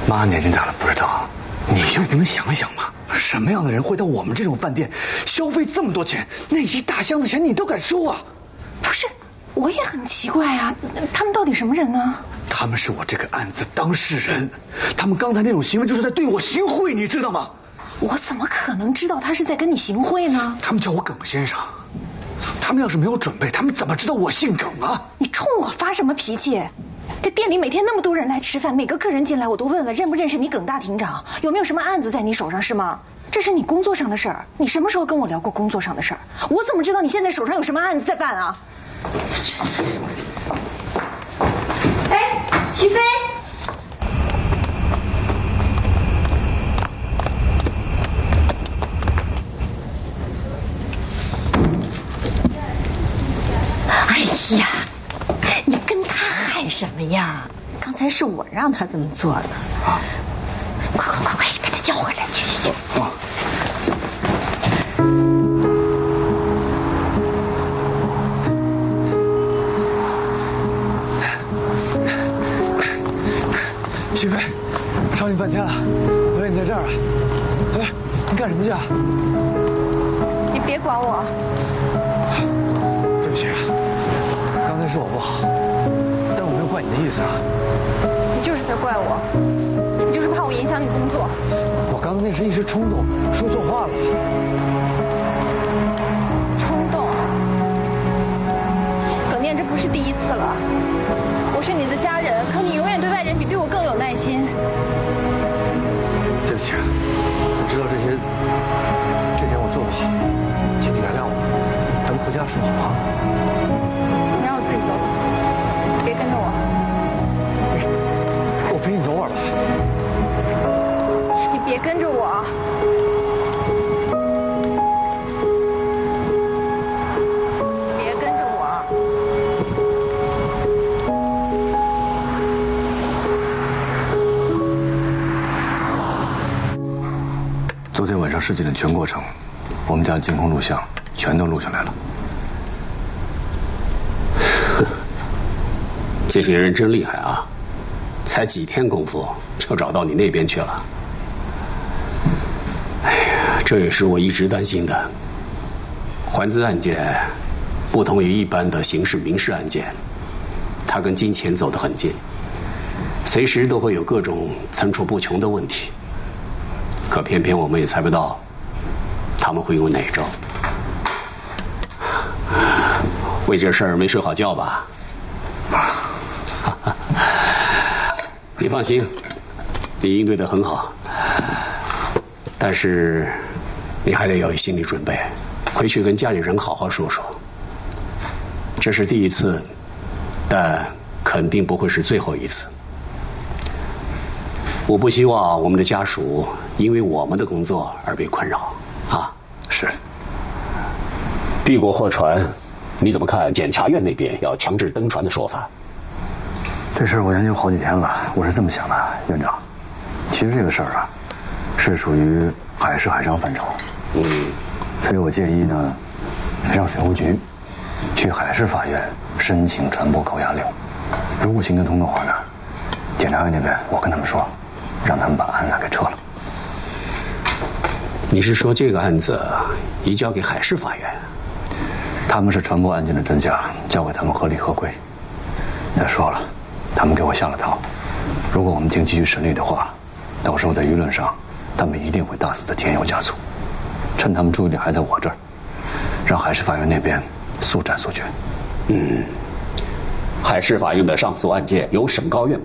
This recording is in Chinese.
妈年纪大了不知道，你就不能想一想吗？什么样的人会到我们这种饭店消费这么多钱？那一大箱子钱你都敢收啊？ 不是，我也很奇怪啊，他们到底什么人呢？ 他们是我这个案子当事人，他们刚才那种行为就是在对我行贿，你知道吗？ 我怎么可能知道他是在跟你行贿呢？ 他们叫我耿先生，他们要是没有准备，他们怎么知道我姓耿啊？ 你冲我发什么脾气？这店里每天那么多人来吃饭，每个客人进来我都问问认不认识你耿大厅长，有没有什么案子在你手上是吗？这是你工作上的事儿，你什么时候跟我聊过工作上的事儿？我怎么知道你现在手上有什么案子在办啊？哎，徐飞。 哎呀，你跟他喊什么呀？刚才是我让他这么做的。啊！快，把他叫回来，去。啊！ 徐飞，找你半天了，原来你在这儿啊！哎，你干什么去啊？ 你别管我。 对不起啊，刚才是我不好，但我没有怪你的意思啊。 你就是在怪我，你就是怕我影响你工作。 我刚才那是一时冲动，说错话了。 冲动？耿念，这不是第一次了。我是你的家人，可你永远对外人比对我更有耐心。 对不起啊，我知道这天我做不好，请你原谅我，咱们回家说好不好？ 你让我自己走走，别跟着我。 我陪你走会儿吧。 你别跟着我。别跟着我。 昨天晚上事件的全过程，我们家的监控录像全都录下来了。 这些人真厉害啊，才几天功夫就找到你那边去了。哎呀，这也是我一直担心的。还资案件不同于一般的刑事民事案件，它跟金钱走得很近，随时都会有各种层出不穷的问题。可偏偏我们也猜不到他们会用哪招。为这事儿没睡好觉吧？你放心，你应对得很好，但是你还得有心理准备，回去跟家里人好好说说。这是第一次，但肯定不会是最后一次。我不希望我们的家属因为我们的工作而被困扰啊。 是。 帝国货船，你怎么看检察院那边要强制登船的说法？ 这事儿我研究好几天了，我是这么想的，院长。其实这个事儿啊，是属于海事海商范畴。所以我建议呢，让水务局去海事法院申请船舶扣押令。如果行得通的话呢，检察院那边我跟他们说，让他们把案子给撤了。 你是说这个案子移交给海事法院？ 他们是船舶案件的专家，交给他们合理合规。再说了，他们给我下了套，如果我们经继续审理的话，到时候在舆论上，他们一定会大肆的添油加醋，趁他们注意力还在我这儿，让海事法院那边速战速决。 海事法院的上诉案件由省高院